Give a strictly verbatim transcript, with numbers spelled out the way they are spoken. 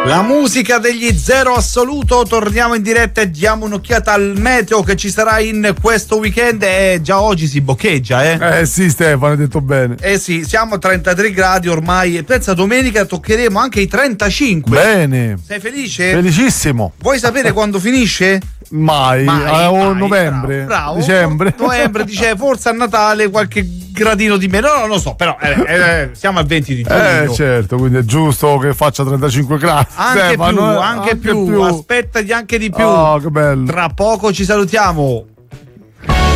La musica degli Zero Assoluto, torniamo in diretta e diamo un'occhiata al meteo che ci sarà in questo weekend e già oggi si boccheggia, eh? Eh sì Stefano, hai detto bene. Eh sì, siamo a trentatré gradi ormai e pensa domenica toccheremo anche i trentacinque. Bene. Sei felice? Felicissimo. Vuoi sapere quando finisce? Mai, Mai, a mai, novembre, bravo, bravo. dicembre. Novembre, dice forse a Natale qualche gradino di meno, no, non lo so, però eh, eh, siamo al venti di giugno. Eh certo, quindi è giusto che faccia trentacinque gradi. Anche Stefano, più, eh, anche, anche più, più. aspettati anche di più. Oh, che bello. Tra poco ci salutiamo.